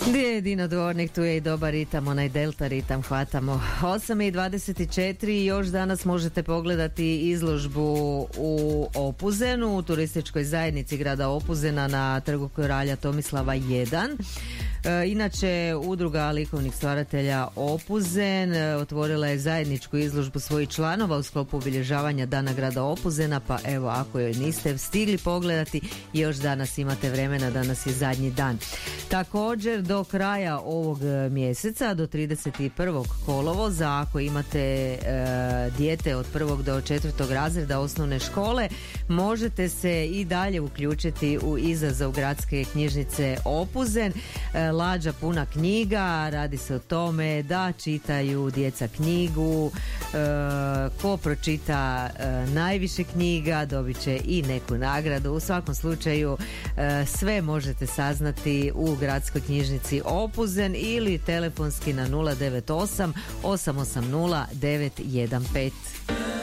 Gdje je Dino Dvornik, tu je i dobar ritam, onaj delta ritam hvatamo. 8:24 i još danas možete pogledati izložbu u Opuzenu, u turističkoj zajednici grada Opuzena na Trgu kralja Tomislava 1. Inače, udruga likovnih stvaratelja Opuzen otvorila je zajedničku izložbu svojih članova u sklopu obilježavanja Dana grada Opuzena, pa evo, ako joj niste stigli pogledati, još danas imate vremena, danas je zadnji dan. Također, do kraja ovog mjeseca, do 31. kolovoza, ako imate dijete od 1. do 4. razreda osnovne škole, možete se i dalje uključiti u izazov gradske knjižnice Opuzen. Lađa puna knjiga, radi se o tome da čitaju djeca knjigu, ko pročita najviše knjiga dobit će i neku nagradu. U svakom slučaju sve možete saznati u gradskoj knjižnici Opuzen ili telefonski na 098 880 915.